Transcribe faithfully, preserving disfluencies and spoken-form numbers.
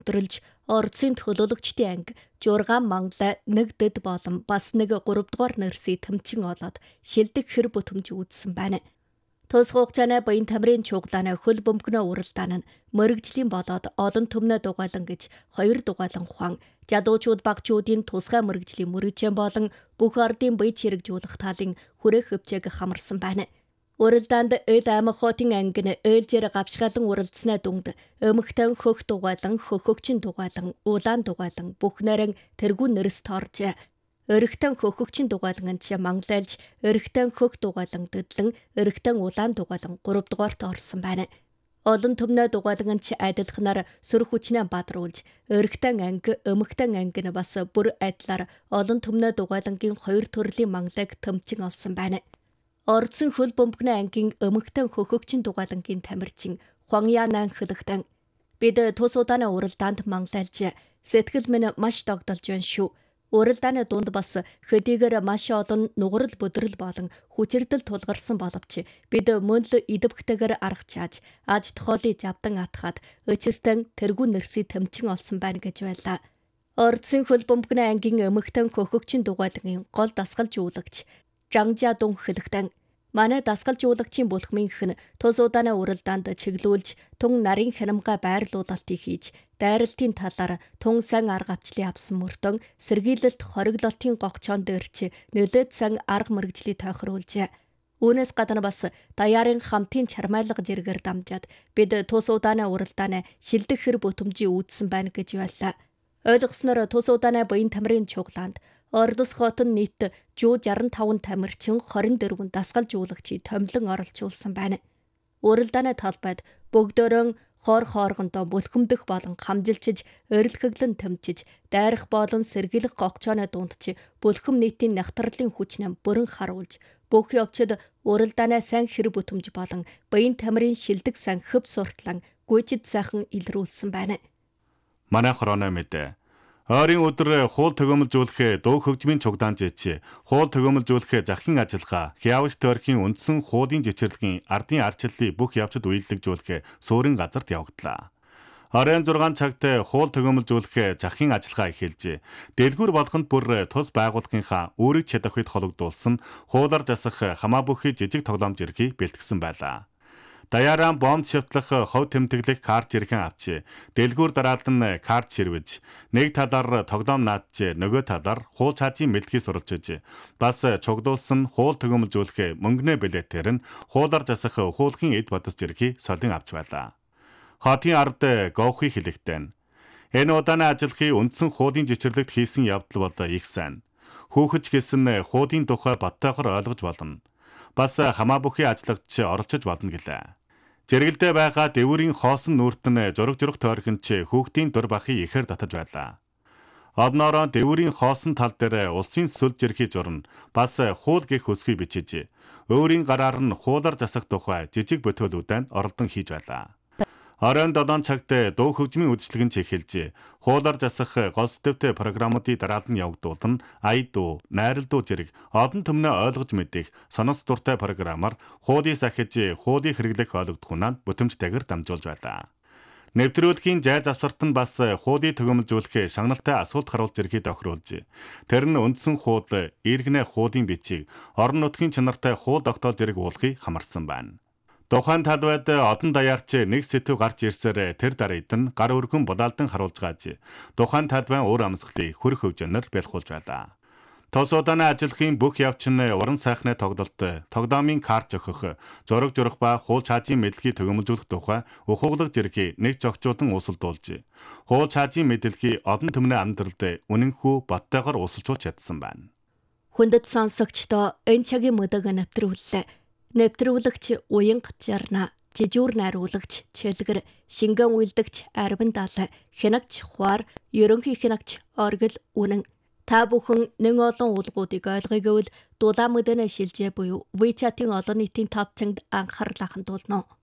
өдрөлж орцын төлөөлөгчдийн анги жургаан мангла нэг дэд болон бас нэг гурав дугаар нэрсийг тэмцэн олоод шилдэг хэр бүтэмж үзсэн байна. Тус хугацааны баян тамирын чуглааны хөл бөмбөгнөө уралдаан нь мөрөгжлийн болоод олон төмнө дугаалan гэж хоёр дугаалan ухаан жадуучууд багчуудын тусгай мөрөгжлийн мөрөжэн болон бүх ардын бие чирэгжүүлэх талын хүрээх хөвчээг хамарсан байна. Уралдаанд эл аймаг хотын анги нь ээлжээр гавшгаалan уралдсанаа дүнд өмгтэн хөх дугаалan хөхөгчин дугаалan улаан дугаалan бүх нарийн тэргүүн нэрс тооржээ. Өргөтэн хөхөгчин дугаалan нь манглайлж өргөтэн хөх дугаалan дэдлэн өргөтэн улаан дугаалan гурав дугаарт орсон байна. Олон төмнө дугаалan нь адилхнаар сүр хүчнээ бадруулж өргөтэн анги өмгтэн анги нь бас бүр адилаар олон төмнө дугаалангийн хоёр төрлийн манглайг тэмцэн олсон байна. Орцсон хөл бөмбөгний ангийн өмгтэн хөхөгчин дугаалангийн тамирчин Хуаньянан хэлэхдээ бид тус удааны уралдаанд манглайлж сэтгэл минь маш догдолж байна шүү. Уралдааны дунд бас хөдийгээр маш олон нугарал бүдрэл болон хүчирдэл тулгарсан боловч бид мөн л идэвхтэйгээр арга чааж аж тохиолыг завдан атгаад өчстэн тэргүүн нэрсийг тэмцэн олсон байна гэж байлаа. Орцсон хөл бөмбөгний ангийн өмгтэн хөхөгчин дугаалангийн гол дасгалжуулагч Жангжа Дун хэлэхдээ манай дасгалжуулагчийн бүлхмийнх нь тус удааны уралдаанд чиглүүлж тун нарын хянамгай байрлуулалтыг хийж дайралтын талаар тун сан арга авчлын авсан мөртөн сэргийлэлт хориглолтын гогчоон дээр ч нөлөөд сан арга мэргэжлийг тохируулжээ. Үүнээс гадна бас даяарын хамтын чармайлга зэрэгээр дамжаад бид тус удааны уралдааны шилдэг хэр бүтэмжийг үүдсэн байна гэж байлаа. Ойлгосноор тус удааны баян тамирын чуглаанд Ордос хотын нийт жүз шестьдесят таван тамирчин двадцать дөрвөн дасгалжуулагчийг томилон оролцуулсан байна. Уралдааны талбайд бүгдөөрөө хоор хооргондоо бүлхэмдэх болон хамжилчиж, орилхэглэн тэмчиж, дайрах болон сэргийлэх гогчооны дунд ч бүлхэм нийтийн нягтралын хүчнээ бүрэн харуулж, бүх явцад уралдааны сайн хэр бүтэмж болон баян тамирын шилдэг сан хөв суртлан гүйцэд сайхан илрүүлсэн байна. Манай хорооны мэдээ Ойрын өдөр хуул төгөөмөлжүүлэхээ дөө хөгжмийн чугдаан жийч, хуул төгөөмөлжүүлэхээ захин ажиллагаа, хявж тойрхийн үндсэн хуулийн жичирлэгийн ардын арчлалыг бүх явцад үйлдвэрлэжүүлэхээ суурин газарт явагдлаа. Оройн зургаан цагт хуул төгөөмөлжүүлэхээ захин ажиллагаа эхэлжээ. Дэлгүүр болгонд бүр тус байгууллагынхаа үүрэг чадахыг хологдуулсан хуулаар засах хамаа бүхий жижиг тоглоомж ирхийг бэлтгэсэн байлаа. Даяаран бомб шивтлэх хов тэмдэглэх карт жирхэн авчи. Дэлгүүр дараалан карт ширвэж, нэг талаар тоглоом наадж, нөгөө талаар хуул цаажийн мэдлэгийг суралцж, бас чугдуулсан хуул төгөөмөлжүүлэх мөнгөний билетээр нь хуулаар засах хуулхийн эд бодос жирхийг солин авч байлаа. Хотын ард гоохи хэлэхдээ энэ удааны ажиллахыг үндсэн хуулийн жичирлэгт хийсэн явдал бол их сайн. Хүүхэж гэсэн хуулийн тухай баттайхор ойлгож болно. Бас хамаа бүхий ажиллагч оролцож болно гэлээ. Зэрэгэлдээ байгаа дэвүүрийн хоосон нүүртэн зураг зурх тойрхонч хүүхдийн дур бахыг ихээр татаж байлаа. Одноороо дэвүүрийн хоосон тал дээр улсын сүл жирхий журна, бас хуул гэх хөсгийг бичиж, өөрийн гараар нь хуулаар засах тухай жижиг бүтээлүүдэн оролдон хийж байлаа. Оройн долоон цагт дөө хөгжмийн үйлчлэг нь эхэлж, хуулаар засах голс дэвтэй програмуудыг дараалан явагдуулан ая дуу, найрал дуу зэрэг олон төмнөө ойлгож мэдэх сонос дуртай програмаар хуулийг сахиж, хуулийг хэрэглэх ойлгодохунаа бүтэмжтэйгээр дамжуулж байлаа. Нэвтрүүлгийн жайз авсарт нь бас хуулийг төгөөмөлжүүлэх шагналтай асуулт харуулж ирхийг тохируулж, тэр нь үндсэн хууль, иргэнэ хуулийн бичиг, орон нутгийн чанартай хууль тогтоол зэрэг уулахыг хамарсан байна. Тухайн талбайд одон даяарч нэг сэтв гарч ирсээр тэр дараид нь гар өргөн булаалдан харуулж gaaj. Тухайн талбайн уур амьсгалыг хөрөх хөвжөнөр бэлхуулж байлаа. Тос удааны ажиллахын бүх явц нь уран сайхны тоглолт, тоглоомын карт зохих, зураг зурх ба хуул цаажийн мэдлэгийг төгөөмөлжүүлэх тухай ухуулга зэрэг нэг зохицуулан усалдуулж, хуул цаажийн мэдлэгийг олон төмнөө амьдралд үнэнхүү боттойгоор усалжуулж чадсан байна. Хүндэт сонсогчдоо энэ цагийн мөдөг нэвтрүүллээ. Нэвтрүүлэгч уянга жарна, жижүүр найруулагч чэлгэр, шингэн үйлдэгч арвин дал, хянагч хуар, ерөнхий хянагч оргил үнэн. Та бүхэн нэг олон уулгуудыг ойлгоё гэвэл дулаан мэдэнэ шилжээ буюу WeChat-ийн олон нийтийн тавцанд анхаарал хандуулно.